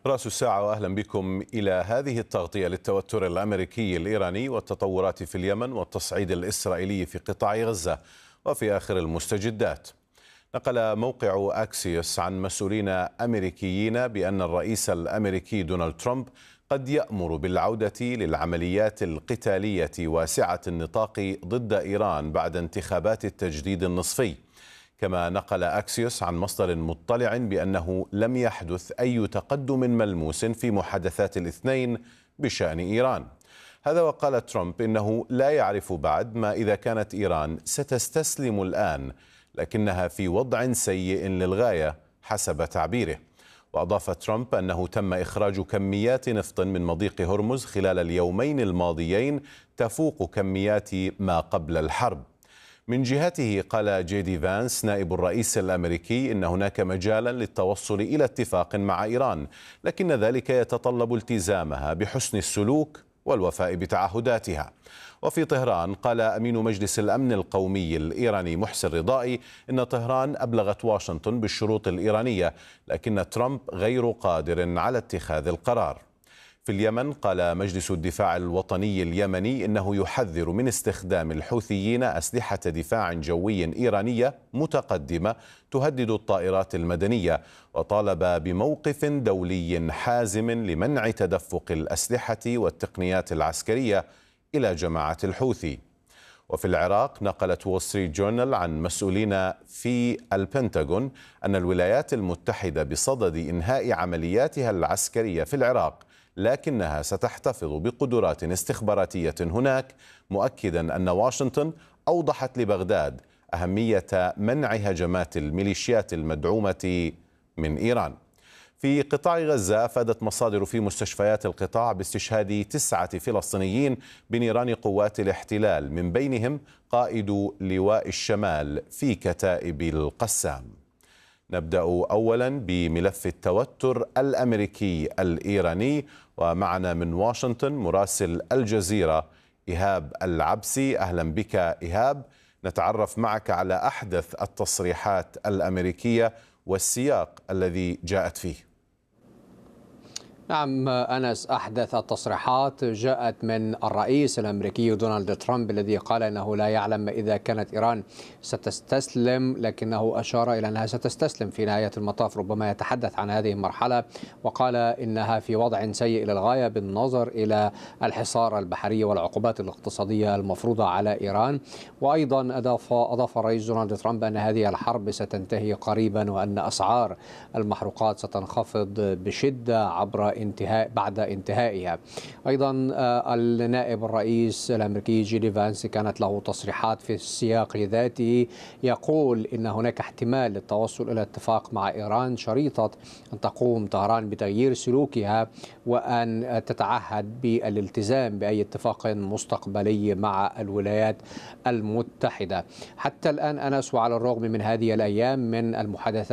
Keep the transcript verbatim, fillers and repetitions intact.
رأس الساعة وأهلا بكم إلى هذه التغطية للتوتر الأمريكي الإيراني والتطورات في اليمن والتصعيد الإسرائيلي في قطاع غزة وفي آخر المستجدات. نقل موقع أكسيوس عن مسؤولين أمريكيين بأن الرئيس الأمريكي دونالد ترامب قد يأمر بالعودة للعمليات القتالية واسعة النطاق ضد إيران بعد انتخابات التجديد النصفي. كما نقل أكسيوس عن مصدر مطلع بأنه لم يحدث أي تقدم ملموس في محادثات الاثنين بشأن إيران. هذا وقال ترامب إنه لا يعرف بعد ما إذا كانت إيران ستستسلم الآن، لكنها في وضع سيء للغاية حسب تعبيره. وأضاف ترامب أنه تم إخراج كميات نفط من مضيق هرمز خلال اليومين الماضيين تفوق كميات ما قبل الحرب. من جهته قال جي دي فانس نائب الرئيس الأمريكي إن هناك مجالا للتوصل إلى اتفاق مع إيران، لكن ذلك يتطلب التزامها بحسن السلوك والوفاء بتعهداتها. وفي طهران قال أمين مجلس الأمن القومي الإيراني محسن رضائي إن طهران أبلغت واشنطن بالشروط الإيرانية، لكن ترامب غير قادر على اتخاذ القرار. في اليمن قال مجلس الدفاع الوطني اليمني إنه يحذر من استخدام الحوثيين أسلحة دفاع جوي إيرانية متقدمة تهدد الطائرات المدنية، وطالب بموقف دولي حازم لمنع تدفق الأسلحة والتقنيات العسكرية إلى جماعة الحوثي. وفي العراق نقلت وول ستريت جورنال عن مسؤولين في البنتاغون أن الولايات المتحدة بصدد إنهاء عملياتها العسكرية في العراق، لكنها ستحتفظ بقدرات استخباراتية هناك، مؤكدا أن واشنطن أوضحت لبغداد أهمية منع هجمات الميليشيات المدعومة من إيران. في قطاع غزة أفادت مصادر في مستشفيات القطاع باستشهاد تسعة فلسطينيين بنيران قوات الاحتلال، من بينهم قائد لواء الشمال في كتائب القسام. نبدأ أولا بملف التوتر الأمريكي الإيراني، ومعنا من واشنطن مراسل الجزيرة إيهاب العبسي. أهلا بك إيهاب، نتعرف معك على أحدث التصريحات الأمريكية والسياق الذي جاءت فيه. نعم أنس، أحدث التصريحات جاءت من الرئيس الأمريكي دونالد ترامب الذي قال أنه لا يعلم إذا كانت إيران ستستسلم، لكنه أشار إلى أنها ستستسلم في نهاية المطاف. ربما يتحدث عن هذه المرحلة وقال إنها في وضع سيء للغاية بالنظر إلى الحصار البحري والعقوبات الاقتصادية المفروضة على إيران. وأيضا أضاف أضاف الرئيس دونالد ترامب أن هذه الحرب ستنتهي قريبا، وأن أسعار المحروقات ستنخفض بشدة عبر انتهاء بعد انتهائها. أيضا النائب الرئيس الأمريكي جي دي فانس كانت له تصريحات في السياق ذاته، يقول إن هناك احتمال للتوصل إلى اتفاق مع إيران شريطة أن تقوم طهران بتغيير سلوكها وأن تتعهد بالالتزام بأي اتفاق مستقبلي مع الولايات المتحدة. حتى الآن أنس، وعلى الرغم من هذه الأيام من المحادثات